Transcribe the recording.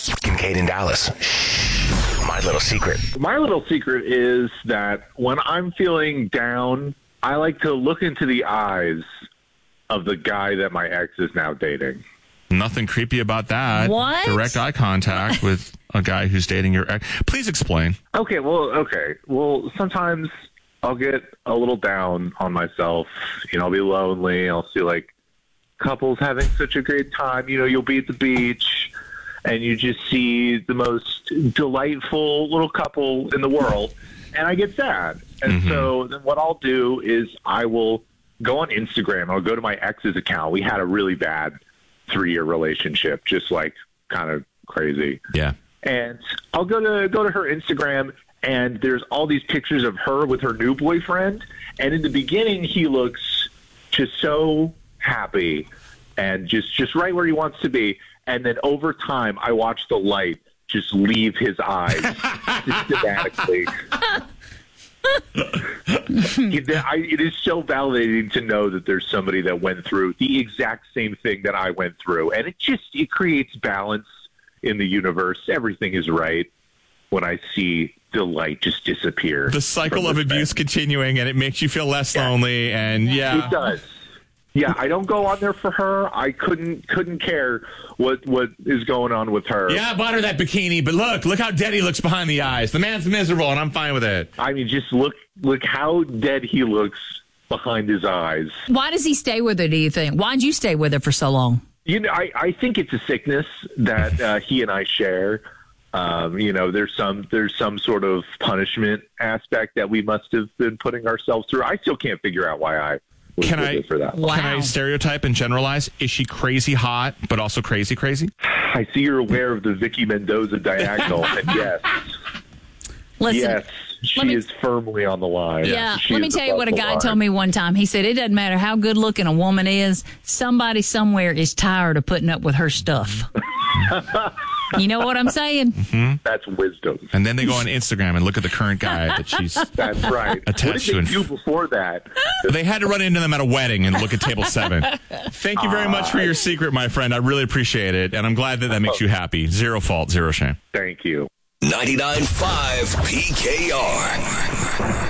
Kincaid in Dallas. Shh. My little secret. My little secret is that when I'm feeling down, I like to look into the eyes of the guy that my ex is now dating. Nothing creepy about that. What? Direct eye contact with a guy who's dating your ex. Please explain. Okay. Well, sometimes I'll get a little down on myself. I'll be lonely. I'll see, like, couples having such a great time. You'll be at the beach and you just see the most delightful little couple in the world. And I get sad. And so then what I'll do is I will go on Instagram. I'll go to my ex's account. We had a really bad 3-year relationship, just like kind of crazy. Yeah. And I'll go to her Instagram, and there's all these pictures of her with her new boyfriend. And in the beginning, he looks just so happy and just right where he wants to be. And then over time, I watch the light just leave his eyes systematically. It is so validating to know that there's somebody that went through the exact same thing that I went through. And it creates balance in the universe. Everything is right when I see the light just disappear. The cycle of abuse continuing, and it makes you feel less lonely. And it does. Yeah, I don't go on there for her. I couldn't care what is going on with her. Yeah, I bought her that bikini, but look how dead he looks behind the eyes. The man's miserable, and I'm fine with it. I mean, just look how dead he looks behind his eyes. Why does he stay with her, do you think? Why'd you stay with her for so long? I think it's a sickness that he and I share. There's some sort of punishment aspect that we must have been putting ourselves through. I still can't figure out why I was with it for that. Wow. Can I stereotype and generalize? Is she crazy hot, but also crazy crazy? I see you're aware of the Vicky Mendoza diagonal, and yes. Listen, yes, she is firmly on the line. Yeah, She let me is tell you above what a the guy line. told me one time. He said, it doesn't matter how good looking a woman is, somebody somewhere is tired of putting up with her stuff. You know what I'm saying? Mm-hmm. That's wisdom. And then they go on Instagram and look at the current guy that she's That's right. attached What to. did they do before that? They had to run into them at a wedding and look at table 7. Thank you very much for your secret, my friend. I really appreciate it, and I'm glad that makes you happy. Zero fault, zero shame. Thank you. 99.5 PKR.